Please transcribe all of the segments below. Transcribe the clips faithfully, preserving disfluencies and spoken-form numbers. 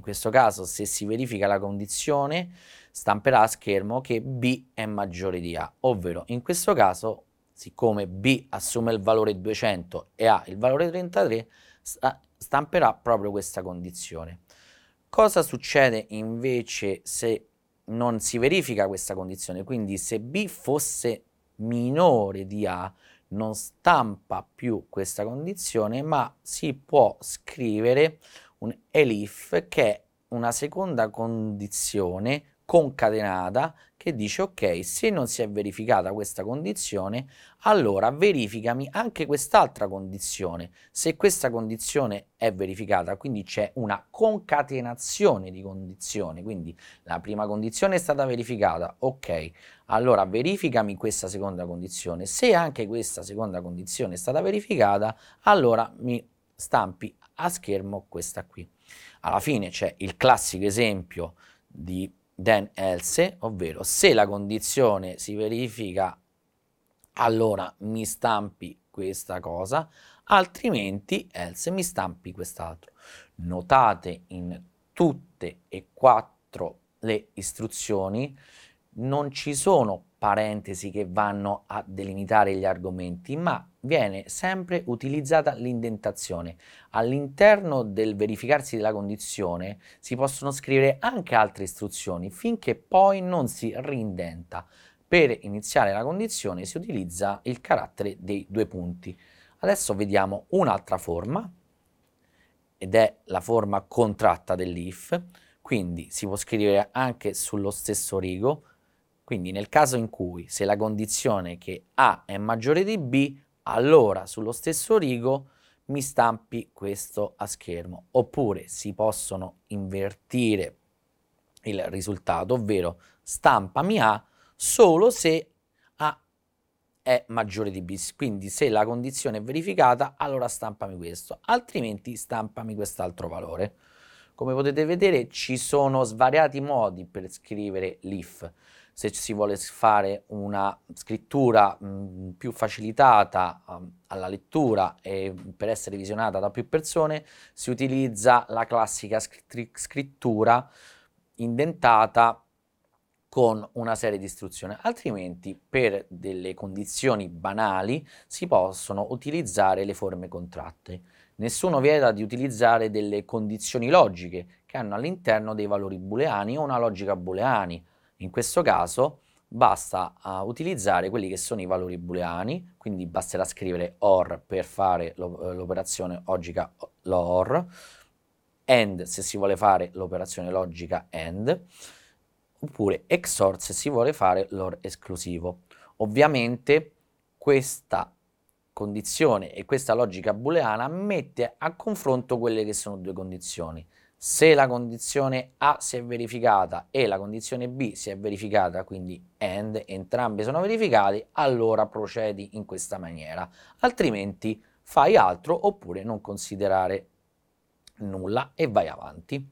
questo caso se si verifica la condizione stamperà a schermo che B è maggiore di A, ovvero in questo caso siccome B assume il valore duecento e A il valore trentatré, stamperà proprio questa condizione. Cosa succede invece se non si verifica questa condizione? Quindi se B fosse minore di A non stampa più questa condizione, ma si può scrivere un elif che è una seconda condizione concatenata che dice ok, se non si è verificata questa condizione, allora verificami anche quest'altra condizione. Se questa condizione è verificata, quindi c'è una concatenazione di condizioni, quindi la prima condizione è stata verificata, ok, allora verificami questa seconda condizione. Se anche questa seconda condizione è stata verificata, allora mi stampi a schermo questa qui. Alla fine c'è il classico esempio di then else, ovvero se la condizione si verifica allora mi stampi questa cosa, altrimenti else mi stampi quest'altro. Notate in tutte e quattro le istruzioni non ci sono parentesi che vanno a delimitare gli argomenti, ma viene sempre utilizzata l'indentazione. All'interno del verificarsi della condizione si possono scrivere anche altre istruzioni finché poi non si rindenta. Per iniziare la condizione si utilizza il carattere dei due punti. Adesso vediamo un'altra forma, ed è la forma contratta dell'if, quindi si può scrivere anche sullo stesso rigo, quindi nel caso in cui se la condizione che A è maggiore di B, allora sullo stesso rigo mi stampi questo a schermo, oppure si possono invertire il risultato, ovvero stampami A solo se A è maggiore di B, quindi se la condizione è verificata allora stampami questo, altrimenti stampami quest'altro valore. Come potete vedere ci sono svariati modi per scrivere l'if. Se si vuole fare una scrittura mh, più facilitata um, alla lettura e per essere visionata da più persone si utilizza la classica scrittura indentata con una serie di istruzioni, altrimenti per delle condizioni banali si possono utilizzare le forme contratte. Nessuno vieta di utilizzare delle condizioni logiche che hanno all'interno dei valori booleani o una logica booleani. In questo caso basta uh, utilizzare quelli che sono i valori booleani, quindi basterà scrivere or per fare l'operazione logica lor, and se si vuole fare l'operazione logica and, oppure X O R se si vuole fare l'or esclusivo. Ovviamente questa condizione e questa logica booleana mette a confronto quelle che sono due condizioni. Se la condizione A si è verificata e la condizione B si è verificata, quindi AND, entrambe sono verificate, allora procedi in questa maniera, altrimenti fai altro oppure non considerare nulla e vai avanti.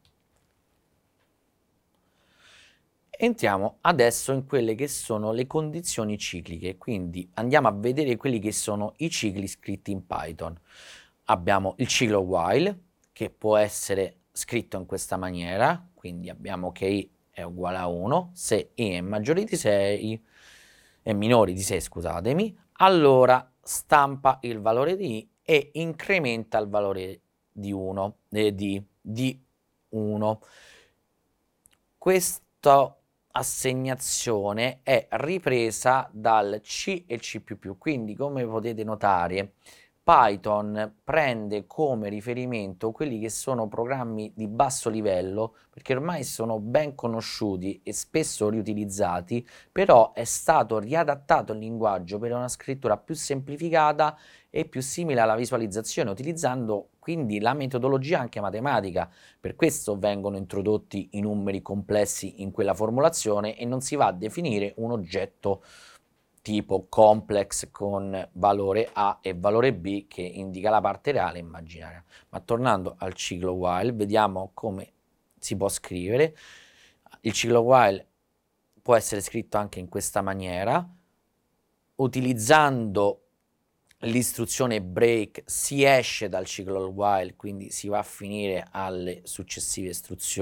Entriamo adesso in quelle che sono le condizioni cicliche, quindi andiamo a vedere quelli che sono i cicli scritti in Python. Abbiamo il ciclo while, che può essere scritto in questa maniera, quindi abbiamo che i è uguale a uno, se i è maggiore di sei, è minore di sei, scusatemi, allora stampa il valore di i e incrementa il valore di uno, eh, di, di uno. Questo assegnazione è ripresa dal C e C più più, quindi come potete notare Python prende come riferimento quelli che sono programmi di basso livello perché ormai sono ben conosciuti e spesso riutilizzati, però è stato riadattato il linguaggio per una scrittura più semplificata e più simile alla visualizzazione, utilizzando quindi la metodologia anche matematica. Per questo vengono introdotti i numeri complessi in quella formulazione e non si va a definire un oggetto tipo complex con valore A e valore B che indica la parte reale e immaginaria. Ma tornando al ciclo while, vediamo come si può scrivere. Il ciclo while può essere scritto anche in questa maniera, utilizzando l'istruzione break si esce dal ciclo while, quindi si va a finire alle successive istruzioni.